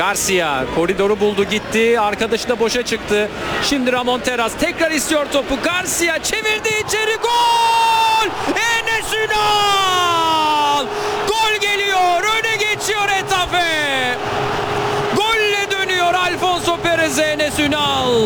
Garcia koridoru buldu gitti. Arkadaşı da boşa çıktı. Şimdi Ramon Terras tekrar istiyor topu. Garcia çevirdi içeri. Gol! Enes Ünal! Gol geliyor. Öne geçiyor Getafe. Golle dönüyor Alfonso Perez Enes Ünal.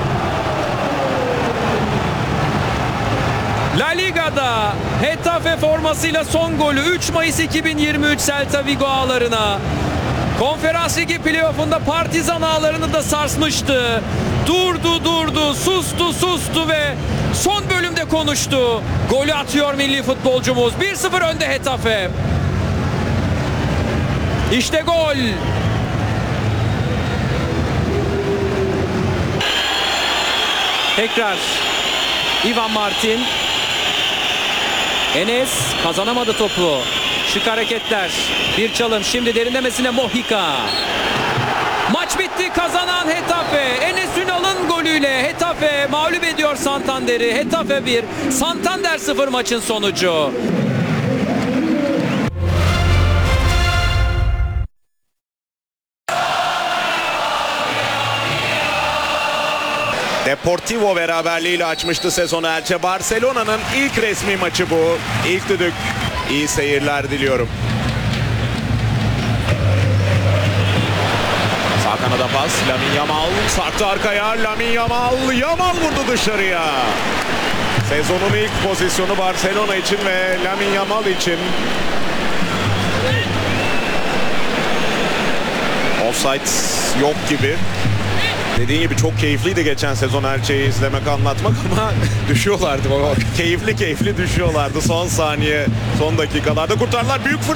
La Liga'da Getafe formasıyla son golü 3 Mayıs 2023 Celta Vigo ağlarına. Konferans Ligi playoff'unda Partizan ağlarını da sarsmıştı. Durdu, sustu ve son bölümde konuştu. Golü atıyor milli futbolcumuz. 1-0 önde Getafe. İşte gol. Tekrar Ivan Martin. Enes kazanamadı topu. Şık hareketler. Bir çalım. Şimdi derinlemesine Mojica. Maç bitti. Kazanan Getafe. Enes Ünal'ın golüyle Getafe mağlup ediyor Santander'i. Getafe 1, Santander 0 maçın sonucu. Deportivo beraberliğiyle açmıştı sezonu Elche. Barcelona'nın ilk resmi maçı bu. İlk düdük. İyi seyirler diliyorum. Sağ kanada pas. Lamine Yamal sarktı arkaya. Lamine Yamal vurdu dışarıya. Sezonun ilk pozisyonu Barcelona için ve Lamine Yamal için. Offside yok gibi. Dediğin gibi çok keyifliydi geçen sezon Elche'yi izlemek, anlatmak ama düşüyorlardı. Keyifli düşüyorlardı son saniye, son dakikalarda kurtardılar. Büyük